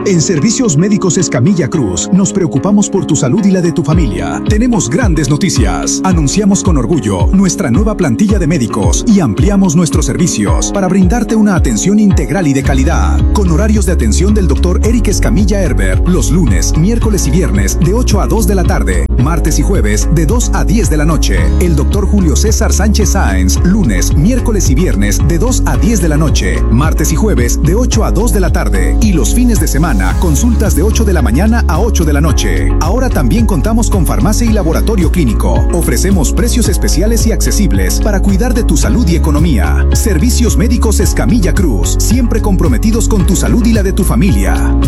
En Servicios Médicos Escamilla Cruz, nos preocupamos por tu salud y la de tu familia. Tenemos grandes noticias. Anunciamos con orgullo nuestra nueva plantilla de médicos y ampliamos nuestros servicios para brindarte una atención integral y de calidad. Con horarios de atención del Dr. Eric Escamilla Herbert, los lunes, miércoles y viernes de 8 a 2 de la tarde, martes y jueves de 2 a 10 de la noche. El Dr. Julio César Sánchez Sáenz, lunes, miércoles y viernes de 2 a 10 de la noche, martes y jueves de 8 a 2 de la tarde y los fines de semana consultas de 8 de la mañana a 8 de la noche. Ahora también contamos con farmacia y laboratorio clínico. Ofrecemos precios especiales y accesibles para cuidar de tu salud y economía. Servicios Médicos Escamilla Cruz, siempre comprometidos con tu salud y la de tu familia.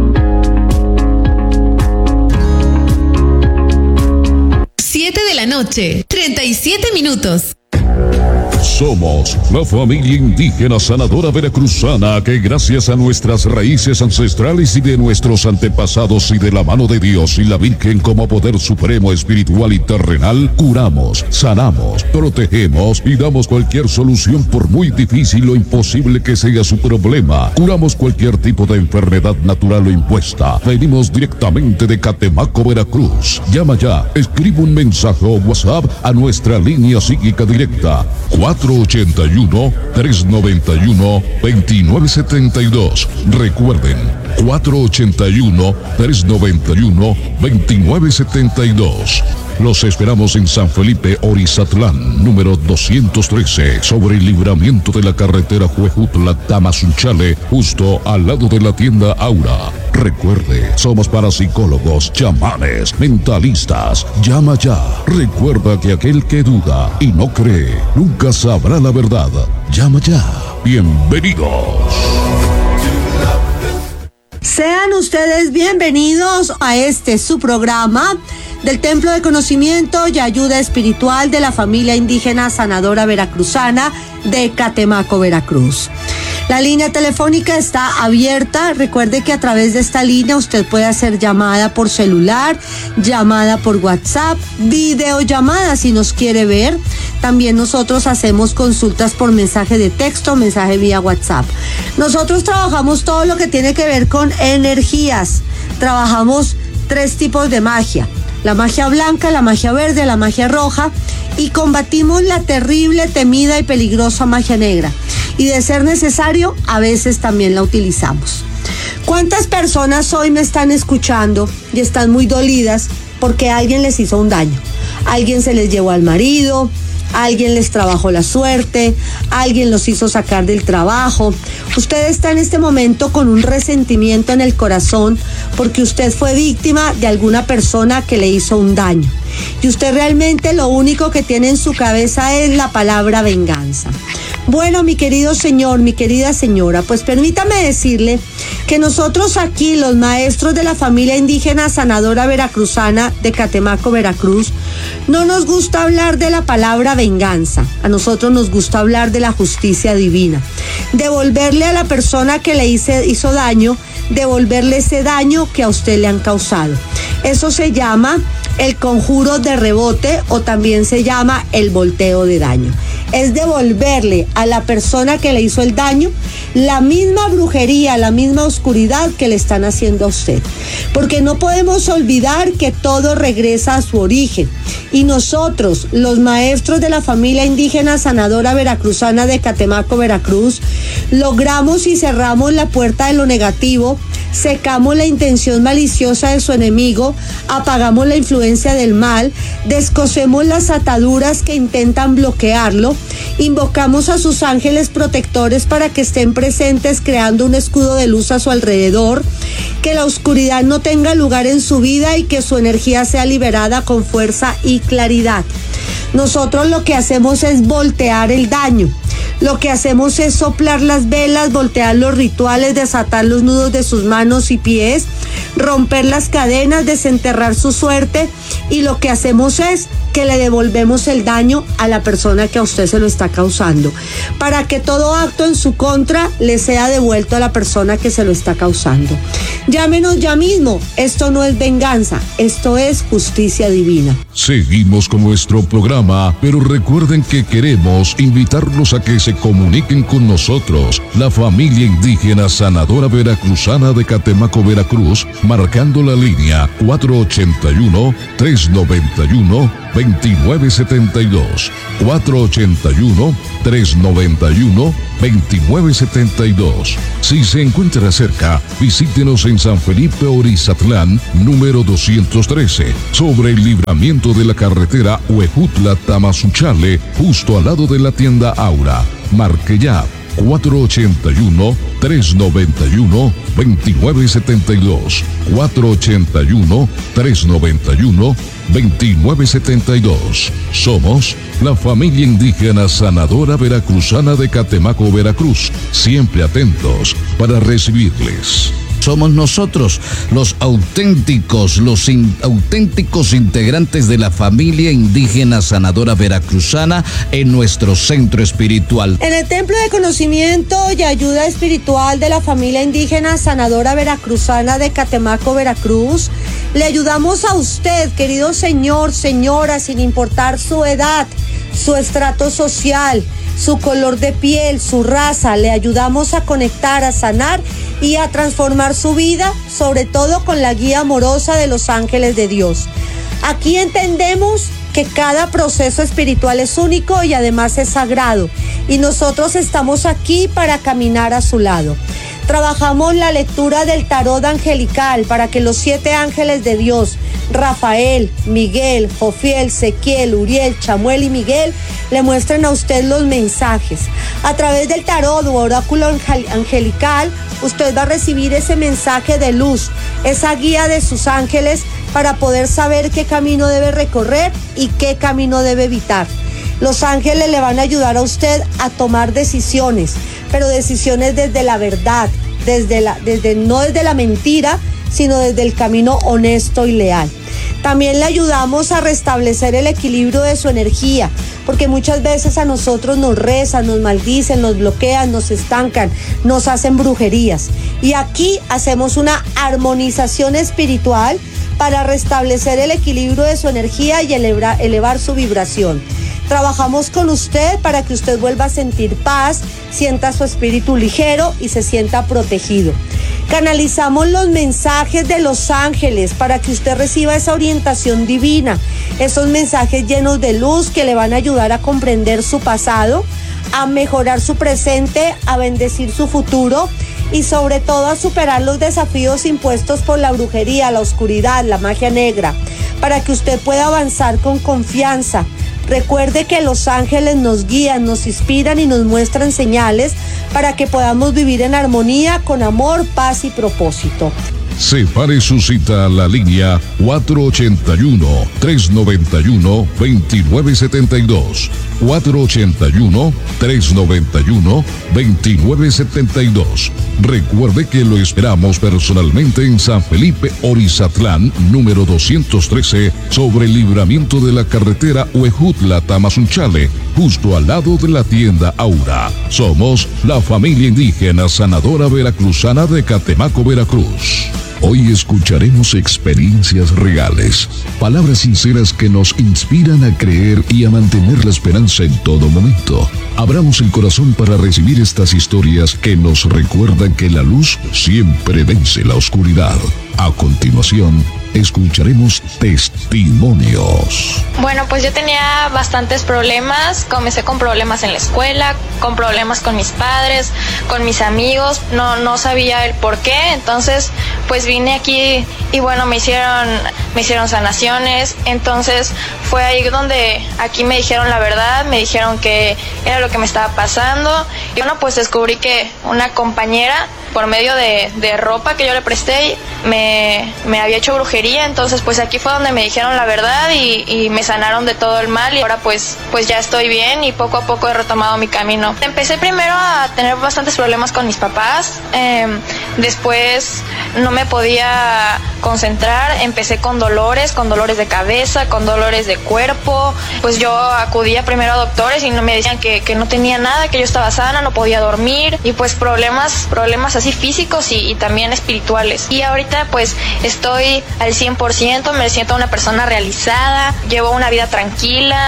7 de la noche, 37 minutos. Somos la familia indígena sanadora veracruzana que gracias a nuestras raíces ancestrales y de nuestros antepasados y de la mano de Dios y la Virgen como poder supremo espiritual y terrenal, curamos, sanamos, protegemos y damos cualquier solución por muy difícil o imposible que sea su problema. Curamos cualquier tipo de enfermedad natural o impuesta. Venimos directamente de Catemaco, Veracruz. Llama ya, escribe un mensaje o WhatsApp a nuestra línea psíquica directa 481-391-2972. Recuerden, 481-391-2972. Los esperamos en San Felipe, Orizatlán, número 213, sobre el libramiento de la carretera Huejutla-Tamazunchale, justo al lado de la tienda Aura. Recuerde, somos parapsicólogos, chamanes, mentalistas. Llama ya. Recuerda que aquel que duda y no cree, nunca sabrá la verdad. Llama ya. Bienvenidos. Sean ustedes bienvenidos a su programa del Templo de Conocimiento y Ayuda Espiritual de la familia indígena sanadora veracruzana de Catemaco, Veracruz. La línea telefónica está abierta. Recuerde que a través de esta línea usted puede hacer llamada por celular, llamada por WhatsApp, videollamada si nos quiere ver. También nosotros hacemos consultas por mensaje de texto, mensaje vía WhatsApp. Nosotros trabajamos todo lo que tiene que ver con energías. Trabajamos 3 tipos de magia: la magia blanca, la magia verde, la magia roja, y combatimos la terrible, temida y peligrosa magia negra. Y de ser necesario, a veces también la utilizamos. ¿Cuántas personas hoy me están escuchando y están muy dolidas porque alguien les hizo un daño? Alguien se les llevó al marido, alguien les trabajó la suerte, alguien los hizo sacar del trabajo. Usted está en este momento con un resentimiento en el corazón porque usted fue víctima de alguna persona que le hizo un daño. Y usted realmente lo único que tiene en su cabeza es la palabra venganza. Bueno, mi querido señor, mi querida señora, pues permítame decirle que nosotros aquí, los maestros de la familia indígena sanadora veracruzana de Catemaco, Veracruz, no nos gusta hablar de la palabra venganza. A nosotros nos gusta hablar de la justicia divina. Devolverle a la persona que le hizo daño, devolverle ese daño que a usted le han causado. Eso se llama el conjuro de rebote o también se llama el volteo de daño. Es devolverle a la persona que le hizo el daño la misma brujería, la misma oscuridad que le están haciendo a usted. Porque no podemos olvidar que todo regresa a su origen. Y nosotros, los maestros de la familia indígena sanadora veracruzana de Catemaco, Veracruz, logramos y cerramos la puerta de lo negativo, secamos la intención maliciosa de su enemigo, apagamos la influencia del mal, descosemos las ataduras que intentan bloquearlo, invocamos a sus ángeles protectores para que estén presentes creando un escudo de luz a su alrededor, que la oscuridad no tenga lugar en su vida y que su energía sea liberada con fuerza y claridad. Nosotros lo que hacemos es voltear el daño. Lo que hacemos es soplar las velas, voltear los rituales, desatar los nudos de sus manos y pies, romper las cadenas, desenterrar su suerte, y lo que hacemos es que le devolvemos el daño a la persona que a usted se lo está causando, para que todo acto en su contra le sea devuelto a la persona que se lo está causando. Llámenos ya mismo, esto no es venganza, esto es justicia divina. Seguimos con nuestro programa, pero recuerden que queremos invitarlos a que se se comuniquen con nosotros, la familia indígena sanadora veracruzana de Catemaco, Veracruz, marcando la línea 481-391-2972, 481-391-2972. Si se encuentra cerca, visítenos en San Felipe Orizatlán, número 213, sobre el libramiento de la carretera Huejutla-Tamazunchale, justo al lado de la tienda Aura. Marque ya 481-391-2972, 481-391-2972. Somos la familia indígena sanadora veracruzana de Catemaco, Veracruz, siempre atentos para recibirles. Somos nosotros, los auténticos integrantes de la familia indígena sanadora veracruzana en nuestro centro espiritual. En el Templo de Conocimiento y Ayuda Espiritual de la familia indígena sanadora veracruzana de Catemaco, Veracruz, le ayudamos a usted, querido señor, señora, sin importar su edad, su estrato social, su color de piel, su raza. Le ayudamos a conectar, a sanar y a transformar su vida, sobre todo con la guía amorosa de los ángeles de Dios. Aquí entendemos que cada proceso espiritual es único y además es sagrado, y nosotros estamos aquí para caminar a su lado. Trabajamos la lectura del tarot angelical para que los 7 ángeles de Dios, Rafael, Miguel, Jofiel, Ezequiel, Uriel, Chamuel y Miguel, le muestren a usted los mensajes. A través del tarot o oráculo angelical, usted va a recibir ese mensaje de luz, esa guía de sus ángeles para poder saber qué camino debe recorrer y qué camino debe evitar. Los ángeles le van a ayudar a usted a tomar decisiones, pero decisiones desde la verdad, no desde la mentira, sino desde el camino honesto y leal. También le ayudamos a restablecer el equilibrio de su energía, porque muchas veces a nosotros nos rezan, nos maldicen, nos bloquean, nos estancan, nos hacen brujerías. Y aquí hacemos una armonización espiritual para restablecer el equilibrio de su energía y elevar su vibración. Trabajamos con usted para que usted vuelva a sentir paz, sienta su espíritu ligero y se sienta protegido. Canalizamos los mensajes de los ángeles para que usted reciba esa orientación divina, esos mensajes llenos de luz que le van a ayudar a comprender su pasado, a mejorar su presente, a bendecir su futuro y sobre todo a superar los desafíos impuestos por la brujería, la oscuridad, la magia negra, para que usted pueda avanzar con confianza. Recuerde que los ángeles nos guían, nos inspiran y nos muestran señales para que podamos vivir en armonía, con amor, paz y propósito. Separe su cita a la línea 481-391-2972, 481-391-2972. Recuerde que lo esperamos personalmente en San Felipe Orizatlán, número 213, sobre el libramiento de la carretera Huejutla-Tamazunchale, justo al lado de la tienda Aura. Somos la familia indígena sanadora veracruzana de Catemaco, Veracruz. Hoy escucharemos experiencias reales, palabras sinceras que nos inspiran a creer y a mantener la esperanza en todo momento. Abramos el corazón para recibir estas historias que nos recuerdan que la luz siempre vence la oscuridad. A continuación, escucharemos testimonios. Bueno, pues yo tenía bastantes problemas. Comencé con problemas en la escuela, con problemas con mis padres, con mis amigos. No sabía el por qué. Entonces, pues vine aquí y bueno, me hicieron sanaciones. Entonces, fue ahí donde aquí me dijeron la verdad, me dijeron que era lo que me estaba pasando. Y bueno, pues descubrí que una compañera, por medio de ropa que yo le presté, me había hecho brujería. Entonces pues aquí fue donde me dijeron la verdad y me sanaron de todo el mal y ahora pues ya estoy bien y poco a poco he retomado mi camino. Empecé primero a tener bastantes problemas con mis papás, después no me podía concentrar, empecé con dolores de cabeza, con dolores de cuerpo. Pues yo acudía primero a doctores y me decían que no tenía nada, que yo estaba sana, no podía dormir y pues problemas así físicos y también espirituales. Y ahorita pues estoy al 100%, me siento una persona realizada, llevo una vida tranquila,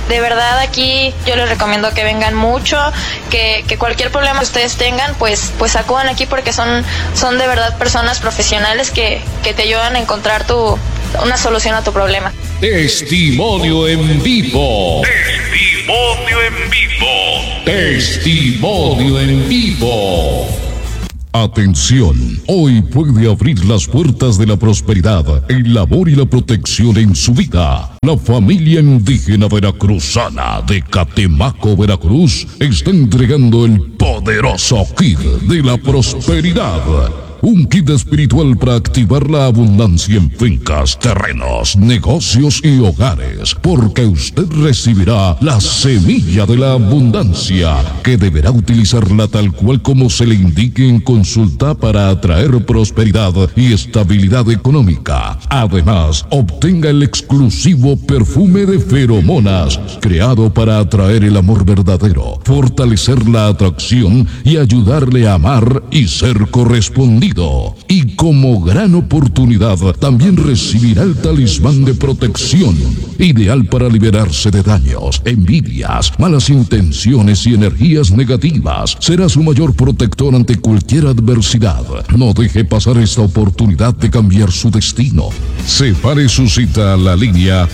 de verdad aquí yo les recomiendo que vengan mucho, que cualquier problema que ustedes tengan, pues acudan aquí porque son de verdad personas profesionales que te ayudan a encontrar una solución a tu problema. Testimonio en vivo. Testimonio en vivo. Testimonio en vivo. Atención, hoy puede abrir las puertas de la prosperidad, el amor y la protección en su vida. La familia indígena veracruzana de Catemaco, Veracruz, está entregando el poderoso kit de la prosperidad. Un kit espiritual para activar la abundancia en fincas, terrenos, negocios y hogares, porque usted recibirá la semilla de la abundancia, que deberá utilizarla tal cual como se le indique en consulta para atraer prosperidad y estabilidad económica. Además, obtenga el exclusivo perfume de feromonas, creado para atraer el amor verdadero, fortalecer la atracción y ayudarle a amar y ser correspondido. Y como gran oportunidad, también recibirá el talismán de protección, ideal para liberarse de daños, envidias, malas intenciones y energías negativas. Será su mayor protector ante cualquier adversidad. No deje pasar esta oportunidad de cambiar su destino. Separe su cita a la línea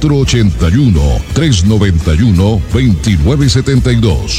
481-391-2972.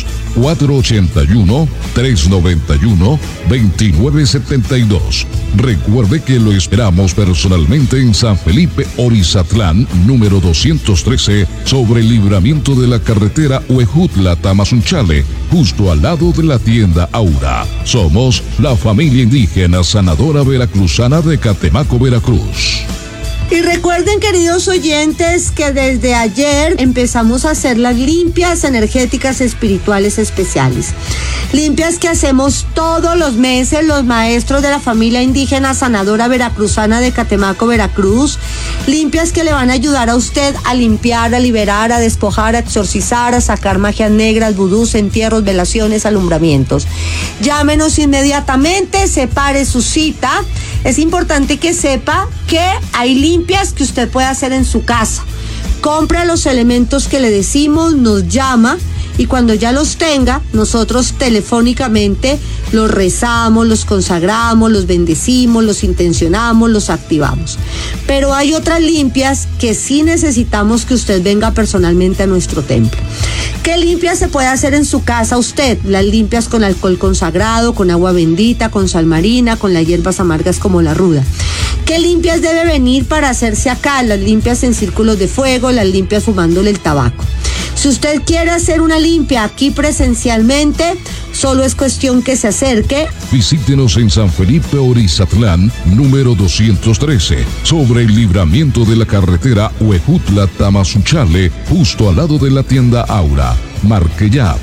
481-391-2972. Recuerde que lo esperamos personalmente en San Felipe, Orizatlán, número 213, sobre el libramiento de la carretera Huejutla-Tamazunchale, justo al lado de la tienda Aura. Somos la familia indígena sanadora veracruzana de Catemaco, Veracruz. Y recuerden, queridos oyentes, que desde ayer empezamos a hacer las limpias energéticas espirituales especiales. Limpias que hacemos todos los meses los maestros de la familia indígena sanadora veracruzana de Catemaco, Veracruz. Limpias que le van a ayudar a usted a limpiar, a liberar, a despojar, a exorcizar, a sacar magias negras, vudús, entierros, velaciones, alumbramientos. Llámenos inmediatamente, separe su cita. Es importante que sepa que hay limpias que usted puede hacer en su casa. Compra los elementos que le decimos, nos llama y cuando ya los tenga, nosotros telefónicamente los rezamos, los consagramos, los bendecimos, los intencionamos, los activamos. Pero hay otras limpias que sí necesitamos que usted venga personalmente a nuestro templo. ¿Qué limpias se puede hacer en su casa usted? Las limpias con alcohol consagrado, con agua bendita, con sal marina, con las hierbas amargas como la ruda. ¿Qué limpias debe venir para hacerse acá? Las limpias en círculos de fuego, las limpias fumándole el tabaco. Si usted quiere hacer una limpia aquí presencialmente, solo es cuestión que se acerque. Visítenos en San Felipe, Orizatlán, número 213, sobre el libramiento de la carretera Huejutla-Tamazunchale, justo al lado de la tienda Aura. Marque ya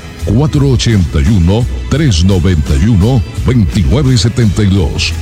481-391-2972.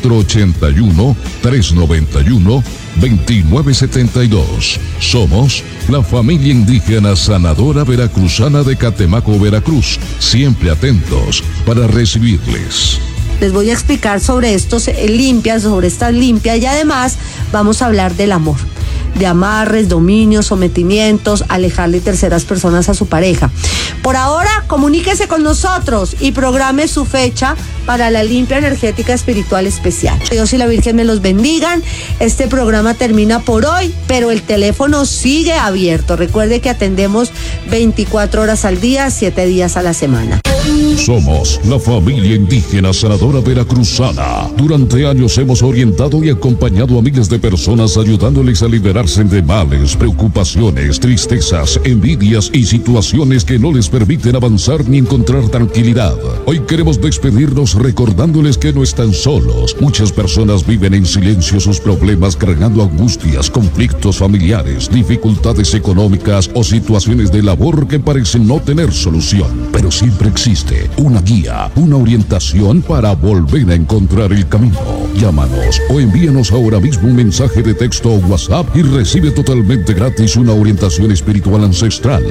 481-391-2972. Somos la familia indígena sanadora veracruzana de Catemaco, Veracruz. Siempre atentos para recibirles. Les voy a explicar sobre estos limpias, sobre estas limpias y además vamos a hablar del amor. De amarres, dominios, sometimientos, alejarle terceras personas a su pareja. Por ahora, comuníquese con nosotros y programe su fecha para la limpia energética espiritual especial. Dios y la Virgen me los bendigan. Este programa termina por hoy, pero el teléfono sigue abierto. Recuerde que atendemos 24 horas al día, 7 días a la semana. Somos la familia indígena sanadora veracruzana. Durante años hemos orientado y acompañado a miles de personas ayudándoles a liberarse de males, preocupaciones, tristezas, envidias y situaciones que no les permiten avanzar ni encontrar tranquilidad. Hoy queremos despedirnos recordándoles que no están solos. Muchas personas viven en silencio sus problemas, cargando angustias, conflictos familiares, dificultades económicas o situaciones de labor que parecen no tener solución. Pero siempre existe una guía, una orientación para volver a encontrar el camino. Llámanos o envíanos ahora mismo un mensaje de texto o WhatsApp y recibe totalmente gratis una orientación espiritual ancestral.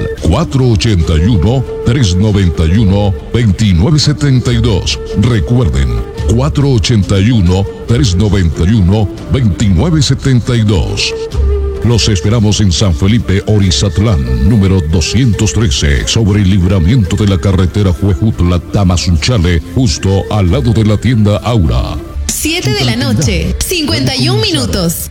481-391-2972. Recuerden, 481-391-2972. Los esperamos en San Felipe, Orizatlán, número 213, sobre el libramiento de la carretera Huejutla-Tamazunchale, justo al lado de la tienda Aura. 7 de la noche, 51 minutos.